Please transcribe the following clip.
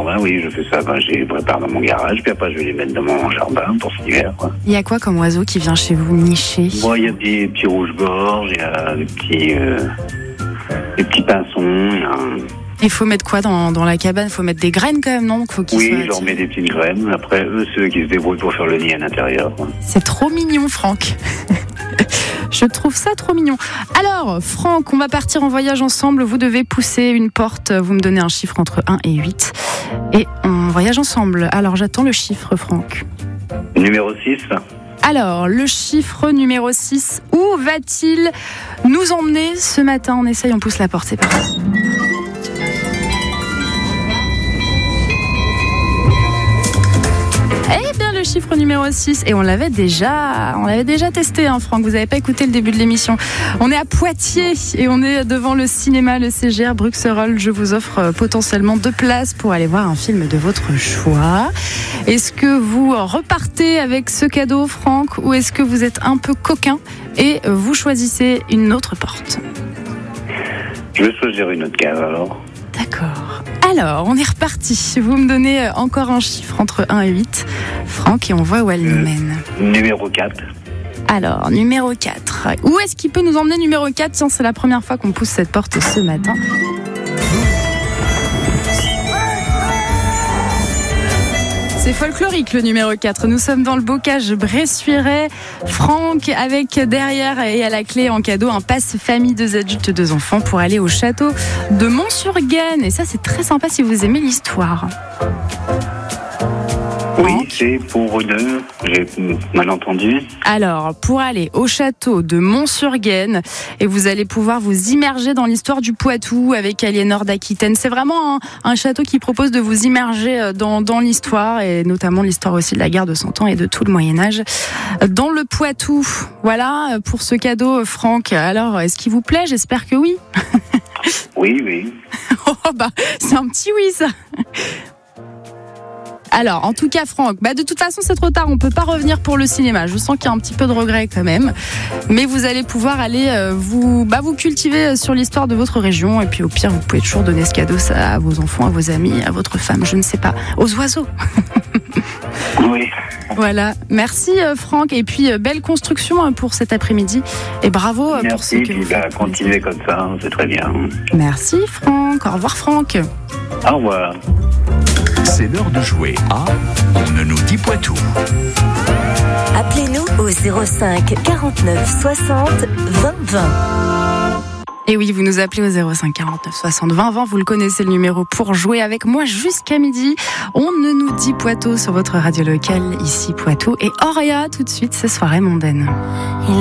jardin, oui, je fais ça. Je les prépare dans mon garage, puis après je vais les mettre dans mon jardin pour cet hiver, quoi. Il y a quoi comme oiseau qui vient chez vous nicher? Bon, il y a des petits rouges-gorges, il y a des petits pinsons, Il faut mettre quoi dans la cabane? Il faut mettre des graines quand même, non? Oui, j'en mets des petites graines. Après, eux, ceux qui se débrouillent pour faire le nid à l'intérieur, quoi. C'est trop mignon, Franck. Je trouve ça trop mignon. Alors, Franck, on va partir en voyage ensemble. Vous devez pousser une porte. Vous me donnez un chiffre entre 1 et 8. Et on voyage ensemble. Alors, j'attends le chiffre, Franck. Numéro 6. Alors, le chiffre numéro 6, où va-t-il nous emmener ce matin? On essaye, on pousse la porte, c'est parti. Eh bien, le chiffre numéro 6, et on l'avait déjà testé, hein, Franck, vous n'avez pas écouté le début de l'émission. On est à Poitiers et on est devant le cinéma, le CGR Bruxerolles. Je vous offre potentiellement 2 places pour aller voir un film de votre choix. Est-ce que vous repartez avec ce cadeau, Franck, ou est-ce que vous êtes un peu coquin et vous choisissez une autre porte? Je vais choisir une autre case, alors. D'accord. Alors, on est reparti. Vous me donnez encore un chiffre entre 1 et 8, Franck, et on voit où elle nous mène. Numéro 4. Alors, numéro 4. Où est-ce qu'il peut nous emmener, numéro 4? Tiens, c'est la première fois qu'on pousse cette porte ce matin. C'est folklorique, le numéro 4. Nous sommes dans le bocage Bressuiret. Franck, avec derrière et à la clé en cadeau un passe famille 2 adultes, 2 enfants pour aller au château de Mont-sur-Gaine. Et ça, c'est très sympa si vous aimez l'histoire. Oui, c'est pour deux. J'ai mal entendu. Alors, pour aller au château de Mont-sur-Gaine, et vous allez pouvoir vous immerger dans l'histoire du Poitou avec Aliénor d'Aquitaine. C'est vraiment un château qui propose de vous immerger dans l'histoire, et notamment l'histoire aussi de la guerre de 100 ans et de tout le Moyen-Âge dans le Poitou. Voilà pour ce cadeau, Franck. Alors, est-ce qu'il vous plaît? J'espère que oui. Oui. Oh, c'est un petit oui, ça. Alors, en tout cas, Franck, de toute façon, c'est trop tard. On peut pas revenir pour le cinéma. Je sens qu'il y a un petit peu de regret quand même. Mais vous allez pouvoir aller vous cultiver sur l'histoire de votre région. Et puis, au pire, vous pouvez toujours donner ce cadeau à vos enfants, à vos amis, à votre femme, je ne sais pas, aux oiseaux. Oui. Voilà. Merci, Franck. Et puis, belle construction pour cet après-midi. Et bravo pour ce que vous faites. Continuez comme ça, c'est très bien. Merci, Franck. Au revoir, Franck. Au revoir. C'est l'heure de jouer à On ne nous dit Poitou. Appelez-nous au 05 49 60 20 20. Et oui, vous nous appelez au 05 49 60 20 20. Vous le connaissez, le numéro pour jouer avec moi jusqu'à midi. On ne nous dit Poitou sur votre radio locale, ici Poitou. Et Auria, tout de suite, c'est Soirée mondaine.